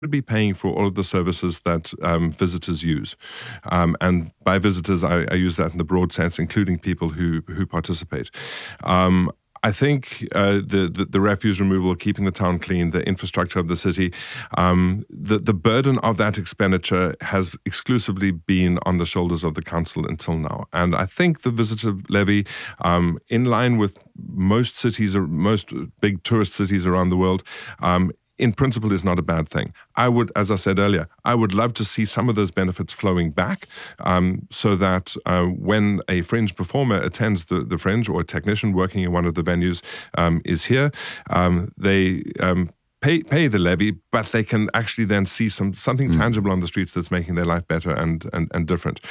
be paying for all of the services that visitors use. And by visitors, I use that in the broad sense, including people who participate. I think the refuse removal, keeping the town clean, the infrastructure of the city, the burden of that expenditure has exclusively been on the shoulders of the council until now. And I think the visitor levy, in line with most cities, or most big tourist cities around the world, in principle is not a bad thing. I would, as I said earlier, I would love to see some of those benefits flowing back, so that when a fringe performer attends the fringe, or a technician working in one of the venues is here, they pay the levy, but they can actually then see something tangible on the streets that's making their life better and different.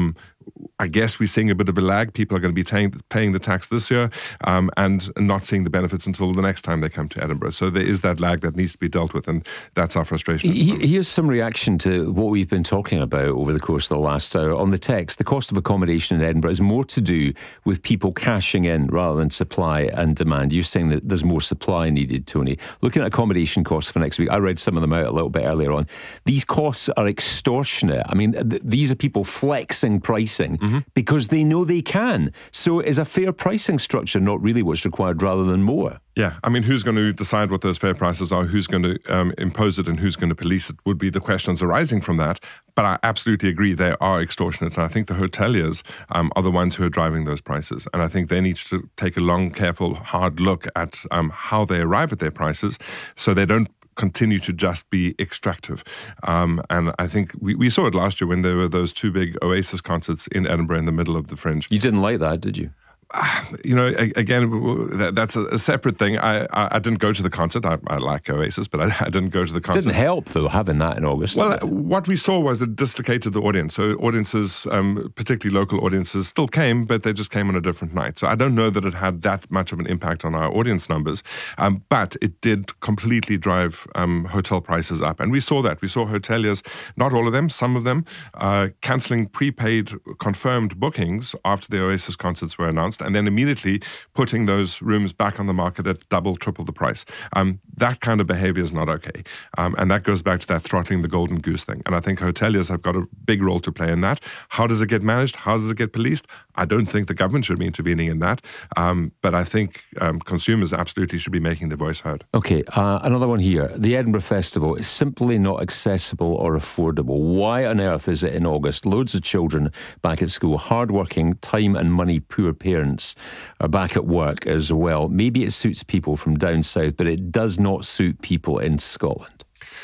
I guess we're seeing a bit of a lag. People are going to be paying the tax this year and not seeing the benefits until the next time they come to Edinburgh. So there is that lag that needs to be dealt with, and that's our frustration. Here's some reaction to what we've been talking about over the course of the last hour. On the text, the cost of accommodation in Edinburgh is more to do with people cashing in rather than supply and demand. You're saying that there's more supply needed, Tony. Looking at accommodation costs for next week, I read some of them out a little bit earlier on. These costs are extortionate. I mean, these are people flexing pricing because they know they can. So is a fair pricing structure not really what's required rather than more? Yeah, I mean, who's going to decide what those fair prices are, who's going to impose it, and who's going to police it would be the questions arising from that. But I absolutely agree they are extortionate, and I think the hoteliers are the ones who are driving those prices. And I think they need to take a long, careful, hard look at how they arrive at their prices so they don't continue to just be extractive. And I think we saw it last year when there were those two big Oasis concerts in Edinburgh in the middle of the fringe. You didn't like that, did you? You know, again, that's a separate thing. I didn't go to the concert. I like Oasis, but I didn't go to the concert. It didn't help, though, having that in August. Well, what we saw was it dislocated the audience. So audiences, particularly local audiences, still came, but they just came on a different night. So I don't know that it had that much of an impact on our audience numbers, but it did completely drive hotel prices up. And we saw that. We saw hoteliers, not all of them, some of them, cancelling prepaid confirmed bookings after the Oasis concerts were announced, and then immediately putting those rooms back on the market at double, triple the price. That kind of behavior is not okay. And that goes back to that throttling the golden goose thing. And I think hoteliers have got a big role to play in that. How does it get managed? How does it get policed? I don't think the government should be intervening in that. But I think consumers absolutely should be making their voice heard. Okay, another one here. The Edinburgh Festival is simply not accessible or affordable. Why on earth is it in August? Loads of children back at school, hard-working, time and money poor parents are back at work as well. Maybe it suits people from down south, but it does not suit people in Scotland.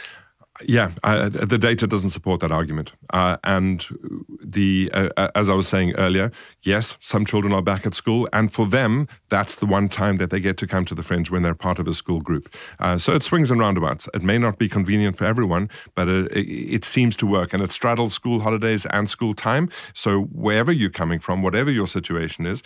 Yeah, the data doesn't support that argument. And as I was saying earlier, yes, some children are back at school, and for them, that's the one time that they get to come to the fringe when they're part of a school group. So it swings and roundabouts. It may not be convenient for everyone, but it seems to work, and it straddles school holidays and school time. So wherever you're coming from, whatever your situation is,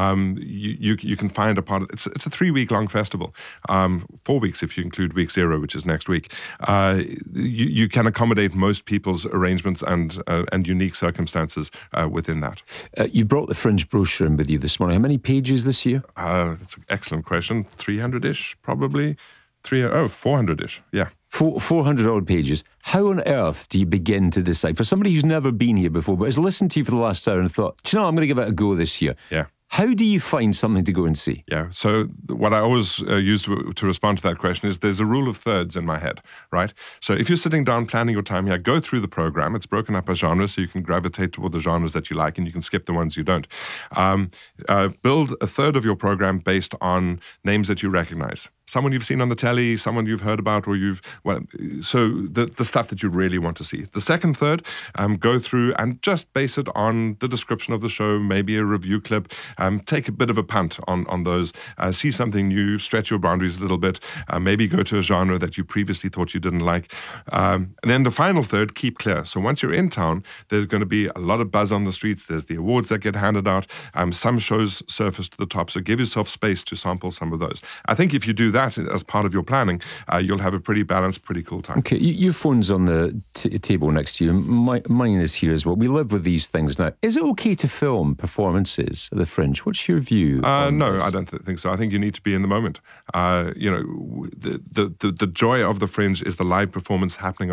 you can find a part of it. It's a 3-week-long festival, 4 weeks if you include week 0, which is next week. You can accommodate most people's arrangements and unique circumstances within that. You brought the Fringe brochure in with you this morning. How many pages this year? That's an excellent question. 300-ish, probably. 400-ish, yeah. 400 odd pages. How on earth do you begin to decide? For somebody who's never been here before, but has listened to you for the last hour and thought, do you know, I'm going to give it a go this year. Yeah. How do you find something to go and see? Yeah, so what I always use to respond to that question is there's a rule of thirds in my head, right? So if you're sitting down planning your time here, go through the program. It's broken up by genres, so you can gravitate toward the genres that you like and you can skip the ones you don't. Build a third of your program based on names that you recognize. Someone you've seen on the telly, someone you've heard about, or so the stuff that you really want to see. The second third, go through and just base it on the description of the show, maybe a review clip. Take a bit of a punt on those. See something new, stretch your boundaries a little bit. Maybe go to a genre that you previously thought you didn't like. And then the final third, keep clear. So once you're in town, there's going to be a lot of buzz on the streets. There's the awards that get handed out. Some shows surface to the top. So give yourself space to sample some of those. I think if you do that as part of your planning, you'll have a pretty balanced, pretty cool time. Okay, your phone's on the table next to you. Mine is here as well. We live with these things now. Is it okay to film performances at the Fringe? What's your view? No, I don't think so. I think you need to be in the moment. The joy of the Fringe is the live performance happening